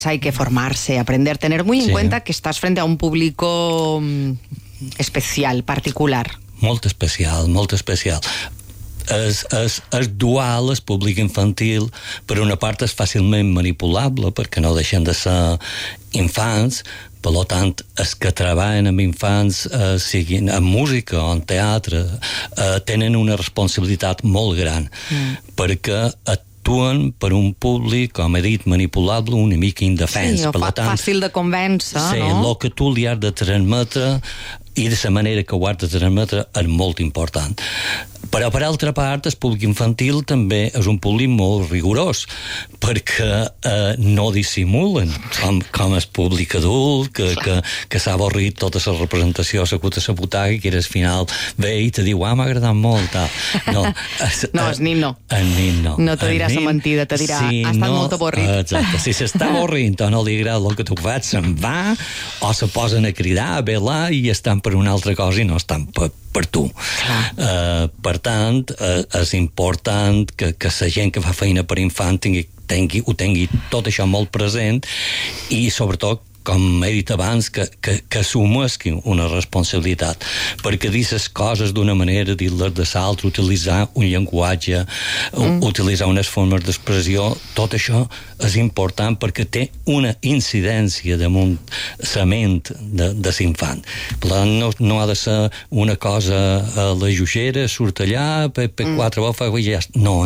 hay que formarse, aprender, tener muy en cuenta que estás frente a un público especial, particular. Molt especial, molt especial. És dual, el públic infantil, per una part és fàcilment manipulable perquè no deixen de ser infants, per tant, els que treballen amb infants, siguin en música o en teatre, tenen una responsabilitat molt gran, perquè actuen per un públic, com he dit, manipulable, una mica indefens. Sí, fàcil de convèncer, no? El que tu li has de transmetre i de la manera que ho has de transmetre és molt important. Però, per altra part, el públic infantil també és un públic molt rigorós, perquè no dissimulen com el públic adult, que s'ha avorrit tota la representació, s'acut a la butaca, i que al final ve i te diu, m'ha agradat molt. No, el nin no. El nin no. No te dirà la mentida, te dirà, ha estat molt avorrit. Exacte, si s'està avorrint o no li agrada el que tu fas, se'n va, o se posen a cridar, a velar, i estan per una altra cosa i no estan per tu. Per tant, és important que la gent que fa feina per infant ho tingui tot això molt present i, sobretot, com he dit abans, que assumesqui una responsabilitat, perquè dir les coses d'una manera, dir-les de l'altra, utilitzar un llenguatge, utilitzar unes formes d'expressió, tot això és important perquè té una incidència damunt la ment de l'infant. Per tant, no ha de ser una cosa a la joixera, surt allà, per quatre bofes i ja... No.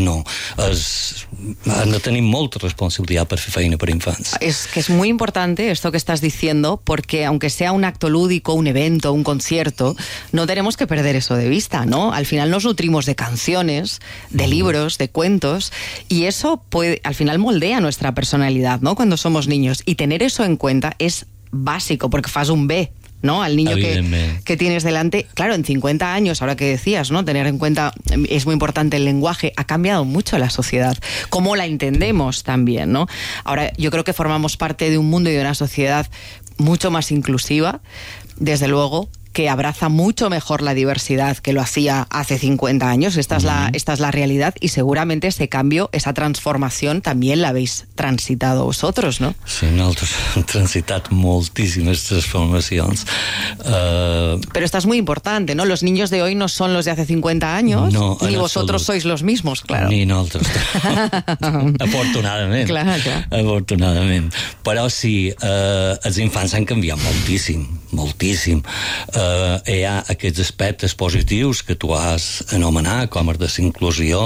Han de tenir molta responsabilitat per fer feina per infants. Es que es muy importante esto que estás diciendo, porque aunque sea un acto lúdico, un evento, un concierto, no tenemos que perder eso de vista, ¿no? Al final nos nutrimos de canciones, de libros, de cuentos, y eso al final moldea nuestra personalidad, ¿no? Cuando somos niños, y tener eso en cuenta es básico, porque fas un bé, ¿no? Al niño que tienes delante. Claro, en 50 años, ahora que decías, ¿no? Tener en cuenta, es muy importante el lenguaje, ha cambiado mucho la sociedad, cómo la entendemos también, ¿no? Ahora, yo creo que formamos parte de un mundo y de una sociedad mucho más inclusiva, desde luego, que abraza mucho mejor la diversidad que lo hacía hace 50 años. Esta es la realidad, y seguramente ese cambio, esa transformación, también la habéis transitado vosotros, ¿no? Sí, nosaltres hem transitat moltíssimes transformacions. Pero esta es muy importante, ¿no? Los niños de hoy no son los de hace 50 años, no, ni vosotros sois los mismos, claro. Ni nosaltres. Afortunadament. Clar. Afortunadament. Però sí, els infants han canviat moltíssim. Hi ha aquests aspectes positius que tu has anomenat, com els de la inclusió,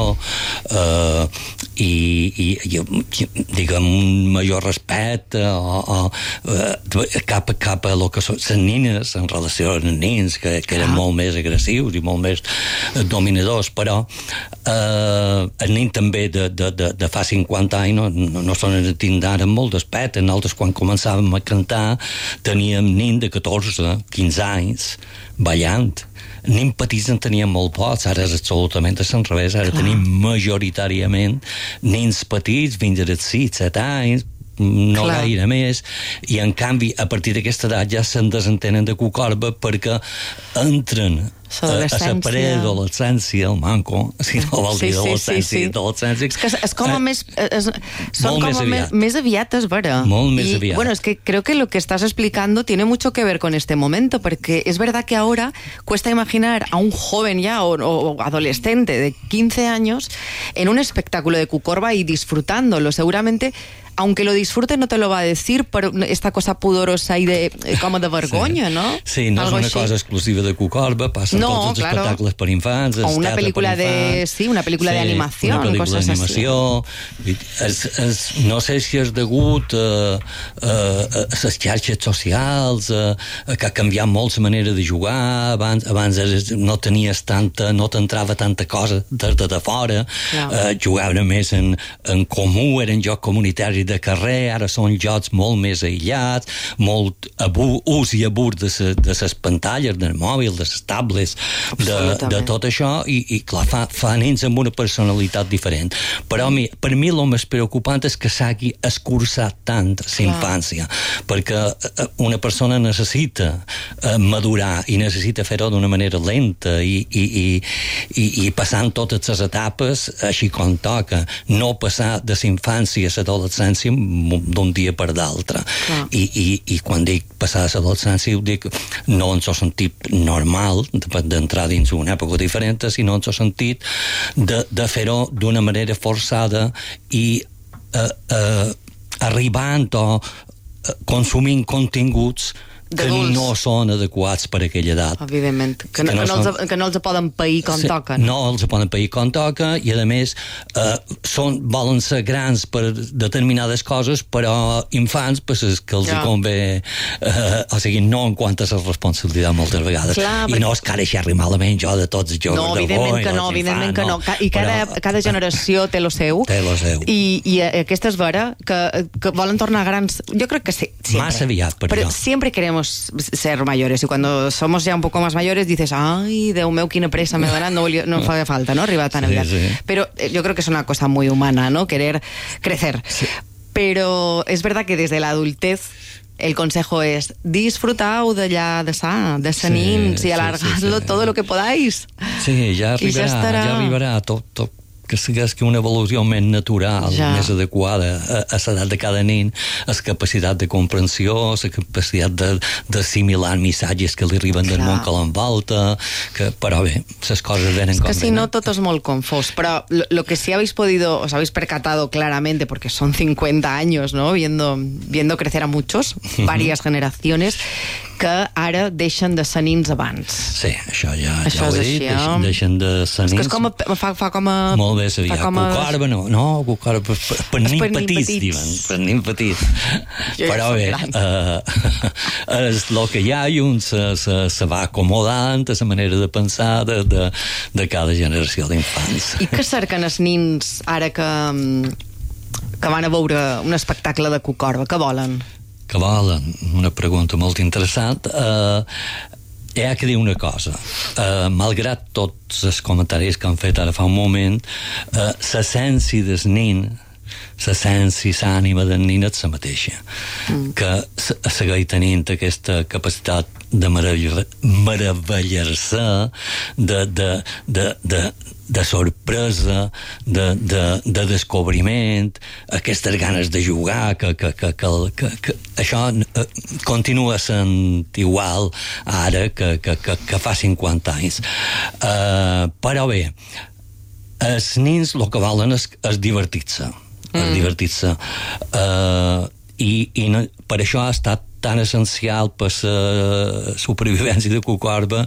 i diguem, un major respecte cap a lo que són les nines en relació als nens, que eren molt més agressius i molt més dominadors, però els nens també de fa 50 anys no són els nens d'ara en molt d'aspecte. Nosaltres, quan començàvem a cantar, teníem nens de 14, 15 anys ballant. Nens petits en teníem molt pocs, ara és absolutament al revés. Ara tenim majoritàriament nens petits, fins als 6, 7 anys, no gaire més, i en canvi a partir d'aquesta edat ja se'n desentenen de cucorba perquè entren a la preadolescència, el manco, si no vol dir adolescència. Es como més aviat, es vera. Molt més aviat. Bueno, es que creo que lo que estás explicando tiene mucho que ver con este momento, porque es verdad que ahora cuesta imaginar a un joven ya o adolescente de 15 años en un espectáculo de cucorba y disfrutándolo. Seguramente, aunque lo disfrute, no te lo va a decir por esta cosa pudorosa y como de vergonya, ¿no? Sí, no és una cosa exclusiva de cucorba, passen tots els espectacles per infants, o una pel·lícula una pel·lícula d'animació, una pel·lícula d'animació. No sé si és degut a les xarxes socials, que ha canviat molt la manera de jugar. Abans no tenies no t'entrava tanta cosa des de fora, jugaven més en comú, eren jocs comunitaris de carrer, ara són jocs molt més aïllats, molt ús i abús de les pantalles, del mòbil, de les tablets, de tot això, i clar, fa nens amb una personalitat diferent. Però per mi el més preocupant és que s'hagi escurçat tant la infància, perquè una persona necessita madurar i necessita fer-ho d'una manera lenta i passant totes les etapes així com toca, no passar de la infància a l'adolescència l'adolescència d'un dia per d'altre. I quan dic passar a l'adolescència, ho dic no en el sentit normal d'entrar dins una època diferent, sinó en el sentit de fer-ho d'una manera forçada i arribant o consumint continguts que no són adequats per a aquella edat. Evidentment. Que no els poden pair com toca. No els poden pair com toca i, a més, volen ser grans per determinades coses, però infants, pues, que els convé... o sigui, no en quant a la responsabilitat moltes vegades. I no és que ara xerri malament jo de tots els joves evidentment que no. I cada generació té lo seu. I aquesta és vera, que volen tornar grans. Jo crec que sí. Massa aviat, però sempre queremos ser mayores y cuando somos ya un poco más mayores dices, ay, Déu meu, quina pressa me dona, no fa falta, ¿no? Arribar tan aviat. Pero yo creo que es una cosa muy humana, ¿no? Querer crecer. Pero es verdad que desde la adultez el consejo es disfrutau de nins y alargadlo todo lo que podáis. Sí, ja arribarà tot que sigués una evolució més natural, més adequada a l'edat de cada nin, a la capacitat de comprensió, la capacitat d'assimilar missatges que li arriben del món que l'envolta, però bé, les coses venen com venen. Es que si no, tot és molt confós, però lo que sí habéis podido, os habéis percatado claramente, porque son 50 años, ¿no? Viendo crecer a muchos, varias generaciones, que ara deixen de ser nins abans. Sí, això ja ho he dit, deixen de ser nins. És que fa com a... Molt bé, sabia. Cucarba no, cucarba per nins petits, diuen. Per nins petits. Però bé, és el que hi ha i un se va acomodant a la manera de pensar de cada generació d'infants. I què cerquen els nins ara que van a veure un espectacle de Cucorba? Què volen? Que volen? Una pregunta molt interessant. Hi ha que dir una cosa. Malgrat tots els comentaris que han fet ara fa un moment, l'essència del nin, l'essència, l'ànima del nin és la mateixa. Que segueix tenint aquesta capacitat de meravellar-se, de sorpresa, de descobriment, aquestes ganes de jugar, que això continua sent igual ara que fa 50 anys. Però bé, els nins el que volen és divertir-se. I per això ha estat tan essencial per la supervivència de Cucorba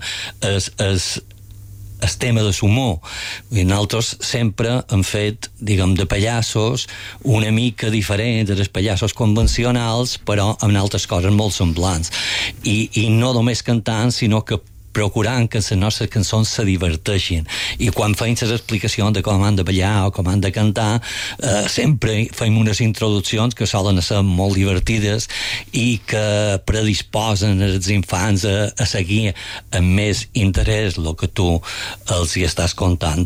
el tema de l'humor. I nosaltres sempre hem fet, diguem, de pallassos una mica diferent dels pallassos convencionals, però amb altres coses molt semblants. I no només cantant, sinó que procurant que les nostres cançons se diverteixin. I quan feim les explicacions de com han de ballar o com han de cantar, sempre feim unes introduccions que solen ser molt divertides i que predisposen els infants a seguir amb més interès el que tu els hi estàs contant.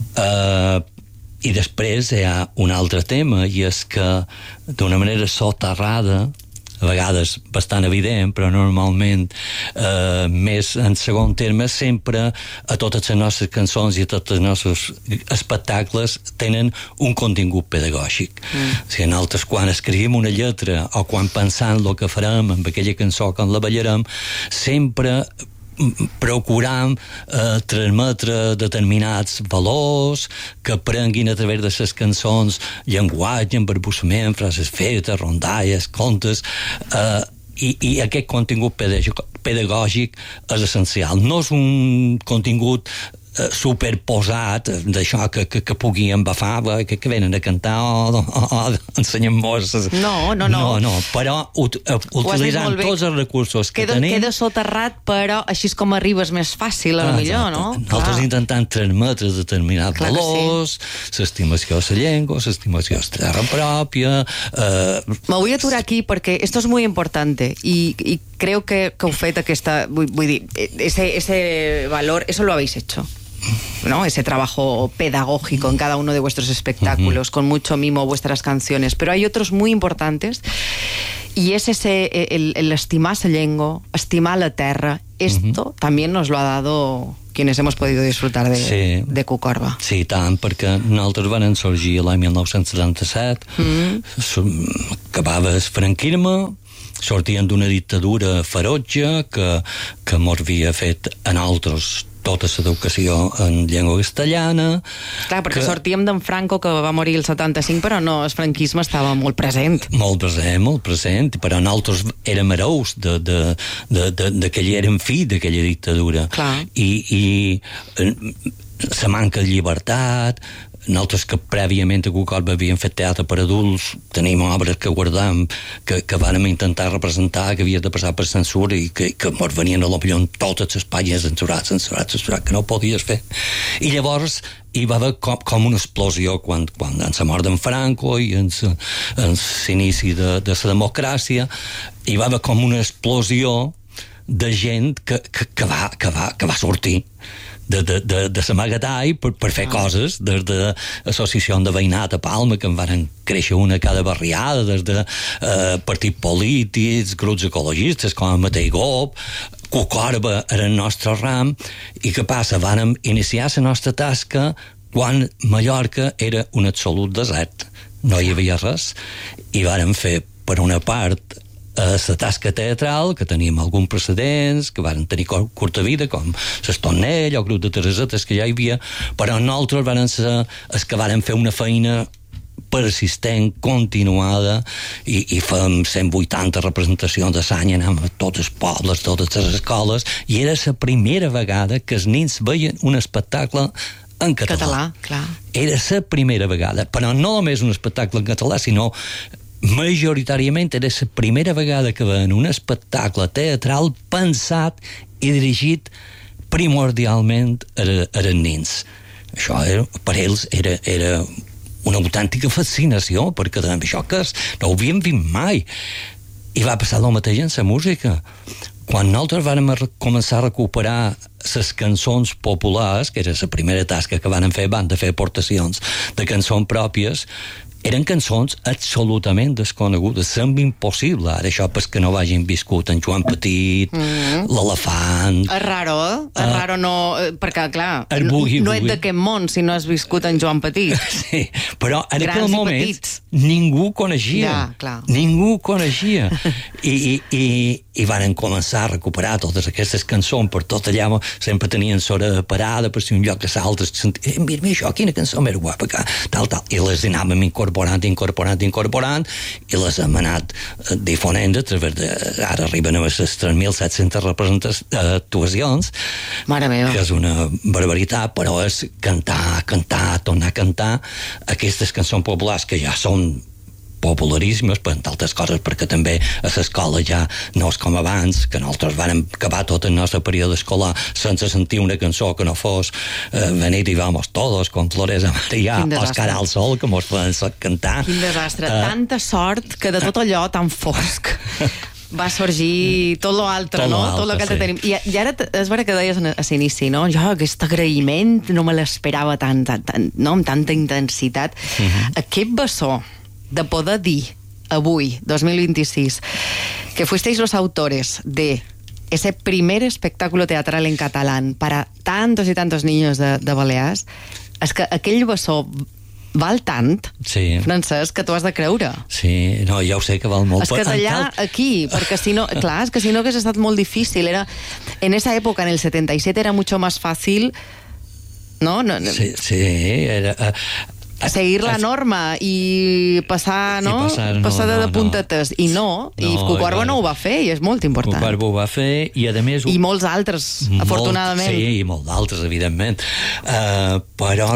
I després hi ha un altre tema, i és que d'una manera soterrada, a vegades bastant evident, però normalment més en segon terme, sempre a totes les nostres cançons i a tots els nostres espectacles tenen un contingut pedagògic. O sigui, nosaltres quan escrivim una lletra o quan pensant el que farem amb aquella cançó quan la ballarem, sempre procuram transmetre determinats valors que aprenguin a través de les cançons llenguatge, embarbussament, frases fetes, rondalles, contes, i aquest contingut pedagògic és essencial. No és un contingut superposat d'això que pugui embafar, que venen a cantar o ensenyem-nos. No, però utilitzant tots els recursos que tenim... Queda soterrat, però així és com arribes més fàcil, a lo millor, no? Nosaltres intentant transmetre determinats valors, l'estimació a la llengua, l'estimació a la terra pròpia... Me voy a aturar aquí porque esto es muy importante y creo que heu fet aquesta... Vull dir, ese valor, eso lo habéis hecho, ¿no? Ese trabajo pedagógico en cada uno de vuestros espectáculos, con mucho mimo vuestras canciones, pero hay otros muy importantes y es el estimar la llengua, estimar la terra. Esto también nos lo ha dado quienes hemos podido disfrutar de Cucorba. Sí, tant, perquè nosaltres van sorgir l'any 1977, acabava el franquisme, sortien d'una dictadura ferotge que mos havia fet a nosaltres tota l'educació en llengua castellana. Clar, perquè sortíem d'en Franco, que va morir el 75, però no, el franquisme estava molt present. Molt present, però nosaltres érem hereus d'aquella, érem fills d'aquella dictadura. Clar. I la manca de llibertat, nosaltres que prèviament a Cucorba havíem fet teatre per adults, tenim obres que guardam, que vàrem intentar representar, que havies de passar per censura i que mos venien a l'opinió en totes les pàgines censurat, que no podies fer. I llavors hi va haver com una explosió quan en la mort d'en Franco i en l'inici de la democràcia, hi va haver com una explosió de gent que va sortir de l'amagatall per fer coses, des de l'associació de veïnat a Palma, que en van créixer una a cada barriada, des de partits polítics, grups ecologistes com el mateix GOP, Cucorba era el nostre ram, i què passa? Vàrem iniciar la nostra tasca quan Mallorca era un absolut desert, no hi havia res, i vàrem fer, per una part, la tasca teatral, que teníem alguns precedents, que van tenir curta vida, com l'Estornell o el grup de Teresetes que ja hi havia, però nosaltres van ser els que varen fer una feina persistent, continuada, i fem 180 representacions de l'any, anem a tots els pobles, totes les escoles, i era la primera vegada que els nens veien un espectacle en català. Clar. Era la primera vegada, però no només un espectacle en català, sinó majoritàriament era la primera vegada que veien un espectacle teatral pensat i dirigit primordialment a nens. Això per ells era una autèntica fascinació, perquè això que no ho havíem vist mai. I va passar el mateix en la música. Quan nosaltres vam començar a recuperar les cançons populars, que era la primera tasca que van fer, van de fer aportacions de cançons pròpies, eren cançons absolutament desconegudes, sembla impossible ara això perquè no vagin viscut en Joan Petit, l'Elefant. És raro no, perquè clar, no ets d'aquest món si no has viscut en Joan Petit. Sí, però en aquell moment ningú coneixia. Ningú coneixia. I van començar a recuperar totes aquestes cançons per tot allà, sempre tenien l'hora de parada per si un lloc que s'altres mira això, quina cançó més guapa, tal, i les anàvem incorporant, i les hem anat difonent a través de... Ara arriben a les 3.700 actuacions, mare meva, que és una barbaritat, però és cantar, tornar a cantar aquestes cançons populars que ja són popularíssimes, per altres coses, perquè també a l'escola ja no és com abans, que nosaltres vam acabar tot el nostre període escolar sense sentir una cançó que no fos Venid y vamos todos, con Flores a María, Oscar al Sol, que mos poden cantar. Quin desastre, tanta sort que de tot allò tan fosc va sorgir tot l'altre, no? Tot el que tenim. I ara és vera que deies a l'inici, no? Jo aquest agraïment no me l'esperava tant, no? Amb tanta intensitat. Aquest bessó de poder dir avui, 2026, que fuisteis los autores de ese primer espectáculo teatral en catalán para tantos y tantos niños de Balears, és que aquell bessó val tant, Francesc, que t'ho has de creure. Sí, no, ja ho sé que val molt. És que d'allà aquí, perquè si no, clar, és que si no hagués estat molt difícil. En esa época, en el 77, era mucho más fácil, ¿no? Sí, era... seguir la norma i passar, no? Passar de puntetes. I Cucorba no ho va fer, i és molt important. Cucorba ho va fer, i a més... I molts altres, afortunadament. Sí, i molts d'altres, evidentment. Però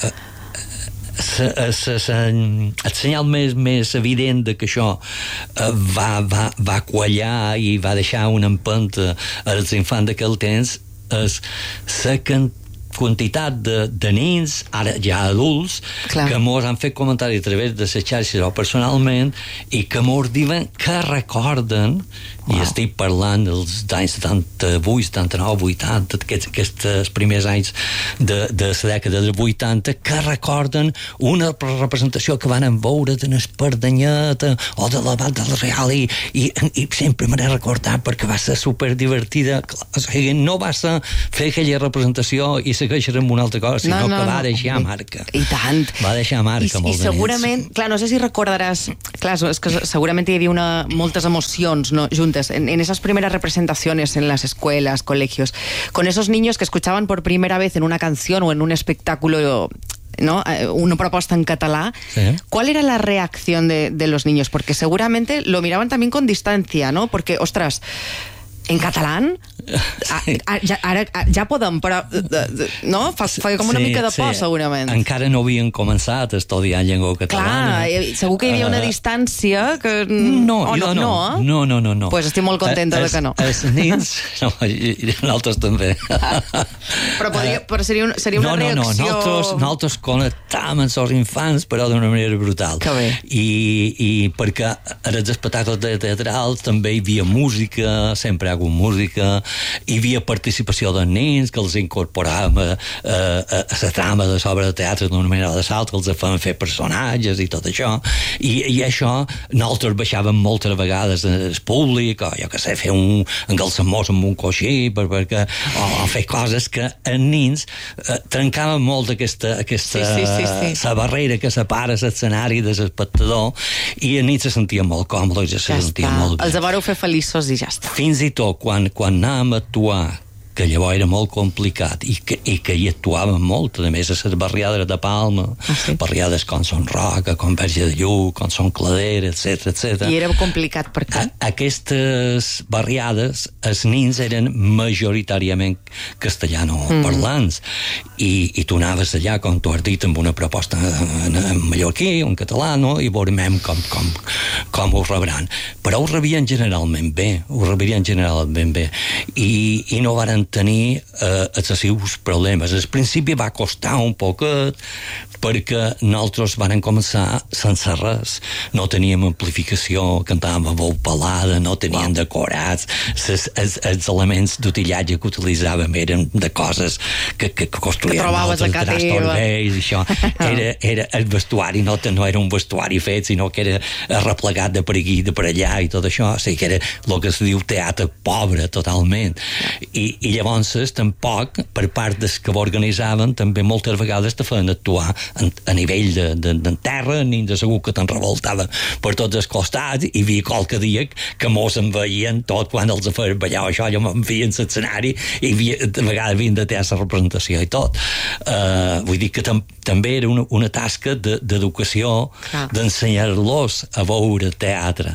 el senyal més evident de que això va quallar i va deixar una empenta als infants d'aquell temps és la quantitat de nens, ara ja adults, que mos han fet comentaris a través de les xarxes o personalment, i que mos diuen que recorden I estic parlant dels anys 78, 79, 80, aquests primers anys de la dècada dels 80, que recorden una representació que van veure de l'Espardanyet o de la Banda del Real, i sempre m'he recordat perquè va ser superdivertida. O sigui, no va ser fer aquella representació i segueixer amb una altra cosa, sinó que va deixar marca. I tant. Va deixar marca molt de nits. I segurament, clar, no sé si recordaràs, clar, és que segurament hi havia moltes emocions, ¿no?, juntes en esas primeras representaciones en las escuelas, colegios, con esos niños que escuchaban por primera vez en una canción o en un espectáculo, ¿no?, una propuesta en catalán. Sí. ¿Cuál era la reacción de los niños? Porque seguramente lo miraban también con distancia, ¿no? Porque, ostras, en catalán ja podem, però no? Fa com una mica de por, segurament. Encara no havien començat a estudiar llengua catalana. Clar, segur que hi havia una distància que... No. Pues estic molt contenta de que no. Els nens, no, i nosaltres també. Però seria una reacció... Nosaltres connectàvem amb els infants, però d'una manera brutal. Que bé. I perquè en els espectacles teatrals també hi havia música, sempre hi ha hagut música, hi havia participació dels nens que els incorporàvem a la trama de l'obra de teatre d'una manera o de l'altra, que els feien fer personatges i tot això, i això nosaltres baixàvem moltes vegades al públic, o jo què sé, fer un engalsamós amb un coixí, perquè o fer coses que els nens trencaven molt aquesta la barrera que separa l'escenari de l'espectador, i els nens se sentien molt còmodes i se sentien molt bé. Els vareu fer feliços i ja està. Fins i tot quan anàvem a actuar, que llavors era molt complicat i que hi actuàvem molt, a més a les barriades de Palma, barriades com Son Roca, com Verge de Lluc, com Son Cladera, etc. I era complicat per què? Aquestes barriades, els nens eren majoritàriament castellanoparlants, i tu anaves allà, com tu has dit, amb una proposta en mallorquí o en català, no? I veurem com ho rebran. Però ho rebien generalment bé, i no varen tenir excessius problemes. Al principi va costar un poquet, perquè nosaltres vam començar sense res, no teníem amplificació, cantàvem a veu pelada, no teníem decorats, els elements d'utillatge que utilitzàvem eren de coses que construïem nosaltres, trastorvells, això. Era el vestuari, no era un vestuari fet, sinó que era arreplegat de per aquí, de per allà i tot això, o sigui que era el que es diu teatre pobre totalment, i llavors tampoc per part dels que ho organitzaven també moltes vegades te feien actuar a nivell de terra, ni de segur que te'n revoltava per tots els costats, i hi havia qualque dia que mos en veien tot quan els feien ballar això, jo me'n feien l'escenari i de vegades havien de tenir la representació i tot. Vull dir que també era una tasca d'educació, d'ensenyar-los a veure teatre.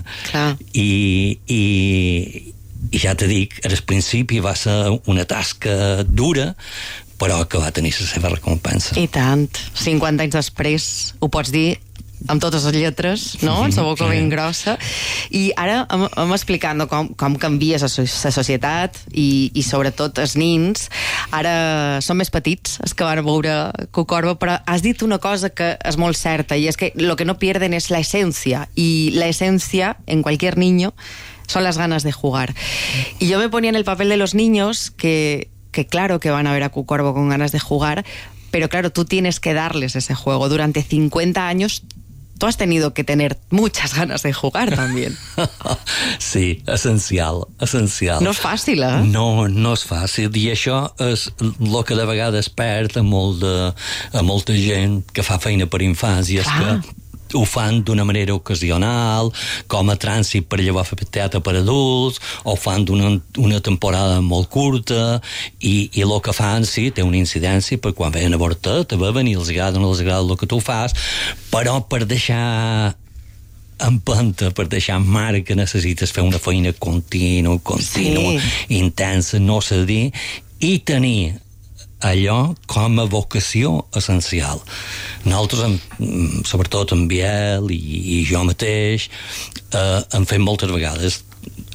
I ja te dic, al principi va ser una tasca dura, però que va tenir la seva recompensa. I tant. 50 anys després ho pots dir amb totes les lletres, no? En la boca ben grossa. I ara hem explicat com canvia la societat i sobretot els nins. Ara són més petits, els que van veure Cucorbo, però has dit una cosa que és molt certa, i és que lo que no pierden es la esencia, y la esencia en cualquier niño son las ganas de jugar. Y yo me ponía en el papel de los niños que claro que van a ver a Cucorbo con ganas de jugar, pero claro, tú tienes que darles ese juego. Durante 50 años tú has tenido que tener muchas ganas de jugar también. Sí, essencial. No és fàcil, eh? No és fàcil, i això és el que de vegades perd a molta gent que fa feina per infants, i és que ho fan d'una manera ocasional, com a trànsit per llavors fer teatre per adults, o fan una temporada molt curta, i el que fan, sí, té una incidència, per quan veien a veure te beuen i els agrada o no els agrada el que tu fas, però per deixar empenta, per deixar marca, necessites fer una feina contínua, intensa, no cedir, i tenir allò com a vocació essencial. Nosaltres, sobretot en Biel i jo mateix, hem fet moltes vegades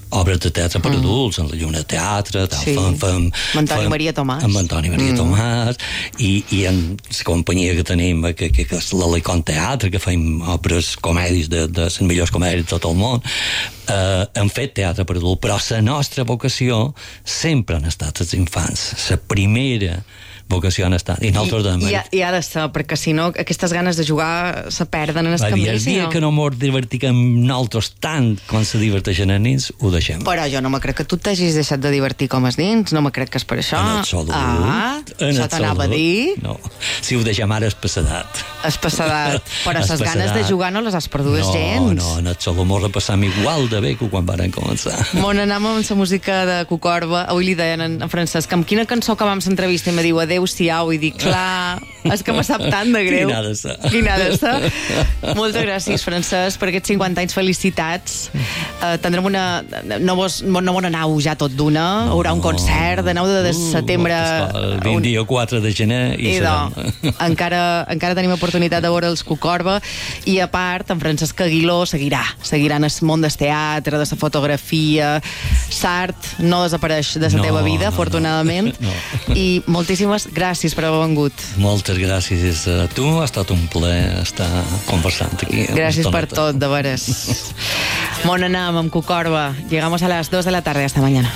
obres de teatre per adults, en la Lluna Teatre, amb Antoni Maria Tomàs. Amb Antoni Maria Tomàs, i en la companyia que tenim, que és l'Alicon Teatre, que fem obres comèdies de les millors comèdies de tot el món, hem fet teatre per adults, però la nostra vocació sempre han estat els infants. La primera vocació han estat. I ha de ser, perquè si no aquestes ganes de jugar se perden en el camí. El dia que no mos divertim nosaltres tant com se diverteixen els nens, ho deixem. Però jo no me crec que tu t'hagis deixat de divertir com els nens, no me crec que és per això. En absolut. Això t'anava a dir. No. Si ho deixem ara és passadat. És passadat. Però les ganes de jugar no les has perdut gens. No, en absolut. Mos repassam igual de bé que quan varen començar. Bon, anem amb la música de Cucorba. Avui li deien en Francesc, amb quina cançó acabam l'entrevista i me diu adeu-siau, i dic, clar, és que me sap tant de greu. Quina ha de ser. Moltes gràcies, Francesc, per aquests 50 anys. Felicitats. Tindrem una... No vos n'aneu ja tot d'una. Haurà un concert, aneu de setembre... El 24 de gener i encara tenim oportunitat de veure els Cucorba, i a part, en Francesc Aguiló seguirà en el món del teatre, de la fotografia. L'art no desapareix de la teva vida, afortunadament. I moltíssimes gràcies per haver vengut. Moltes gràcies a tu, ha estat un plaer estar conversant aquí. Gràcies per tot, de veres. Bon, anem amb Cucorba. Llegamos a las 2 de la tarde. Hasta mañana.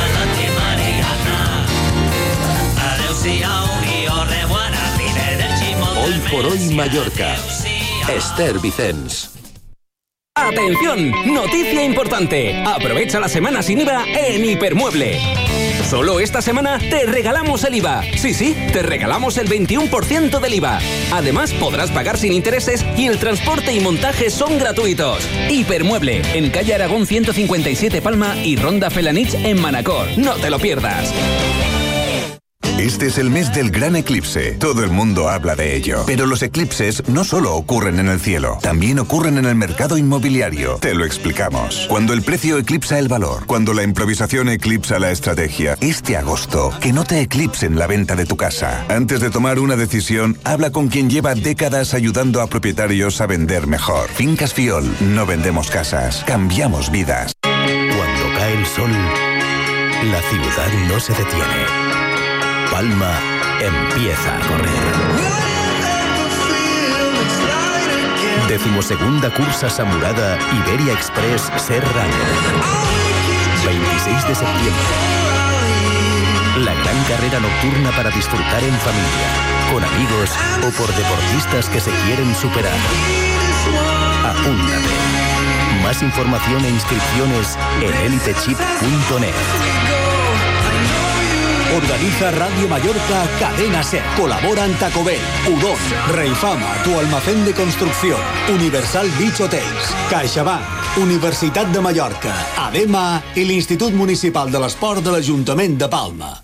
Hoy por hoy Mallorca. Esther Vicens. ¡Atención! Noticia importante. Aprovecha la semana sin IVA en Hipermueble. Solo esta semana te regalamos el IVA. Sí, te regalamos el 21% del IVA. Además, podrás pagar sin intereses y el transporte y montaje son gratuitos. Hipermueble, en calle Aragón 157 Palma y Ronda Felanich en Manacor. No te lo pierdas. Este es el mes del gran eclipse. Todo el mundo habla de ello. Pero los eclipses no solo ocurren en el cielo, también ocurren en el mercado inmobiliario. Te lo explicamos. Cuando el precio eclipsa el valor, cuando la improvisación eclipsa la estrategia. Este agosto, que no te eclipsen la venta de tu casa. Antes de tomar una decisión, habla con quien lleva décadas ayudando a propietarios a vender mejor. Fincas Fiol, no vendemos casas, cambiamos vidas. Cuando cae el sol, la ciudad no se detiene. Palma empieza a correr. 12ª cursa Samurada Iberia Express Serrano. 26 de septiembre. La gran carrera nocturna para disfrutar en familia, con amigos o por deportistas que se quieren superar. Apúntate. Más información e inscripciones en elitechip.net. Organiza Radio Mallorca Cadena Ser. Colaboran Taco Bell, Udon, Reifama, tu almacén de construcción, Universal Beach Hotels, CaixaBank, Universitat de Mallorca, ADEMA i l'Institut Municipal de l'Esport de l'Ajuntament de Palma.